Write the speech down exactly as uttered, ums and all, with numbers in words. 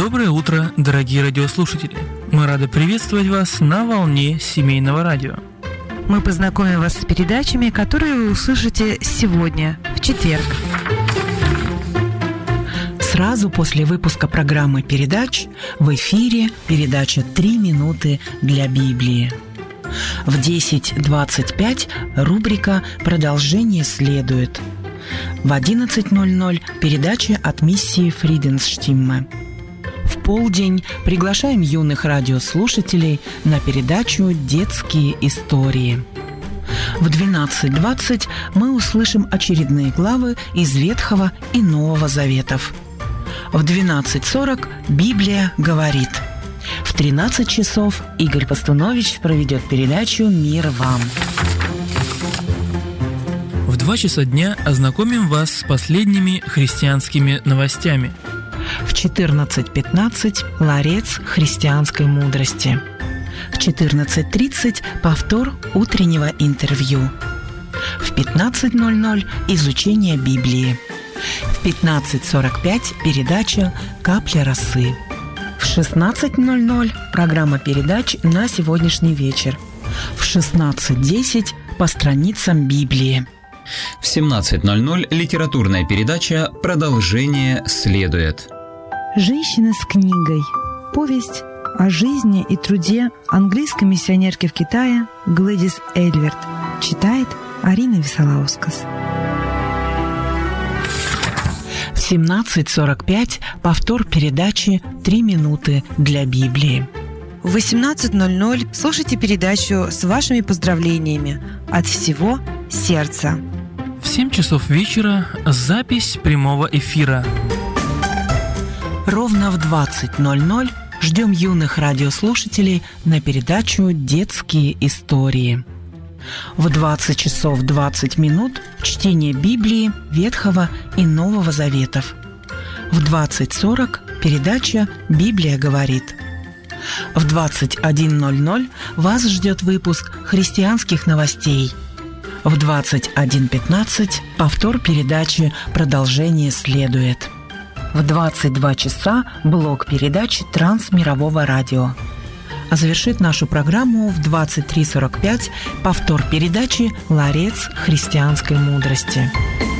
Доброе утро, дорогие радиослушатели! Мы рады приветствовать вас на волне семейного радио. Мы познакомим вас с передачами, которые вы услышите сегодня, в четверг. Сразу после выпуска программы передач в эфире передача «Три минуты для Библии». В десять двадцать пять рубрика «Продолжение следует». В одиннадцать ноль ноль передача от миссии Фриденстимме. В полдень приглашаем юных радиослушателей на передачу «Детские истории». В двенадцать двадцать мы услышим очередные главы из Ветхого и Нового Заветов. В двенадцать сорок «Библия говорит». В тринадцать часов Игорь Постунович проведет передачу «Мир вам». В два часа дня ознакомим вас с последними христианскими новостями. В четырнадцать пятнадцать «Ларец христианской мудрости». В четырнадцать тридцать повтор утреннего интервью. В пятнадцать ноль ноль изучение Библии. В пятнадцать сорок пять передача «Капля росы». В шестнадцать ноль ноль программа передач на сегодняшний вечер. В шестнадцать десять по страницам Библии. В семнадцать ноль ноль литературная передача «Продолжение следует». «Женщина с книгой». Повесть о жизни и труде английской миссионерки в Китае Глэдис Эльверт. Читает Арина Висолаускас. В семнадцать сорок пять повтор передачи «Три минуты для Библии». В восемнадцать ноль ноль слушайте передачу с вашими поздравлениями от всего сердца. В семь часов вечера запись прямого эфира. Ровно в двадцать ноль ноль ждем юных радиослушателей на передачу «Детские истории». В двадцать часов двадцать минут чтение Библии Ветхого и Нового Заветов. В двадцать сорок передача «Библия говорит». В двадцать один ноль ноль вас ждет выпуск христианских новостей. В двадцать один пятнадцать повтор передачи «Продолжение следует». В двадцать два часа блок передач Трансмирового радио. А завершит нашу программу в двадцать три сорок пять повтор передачи «Ларец христианской мудрости».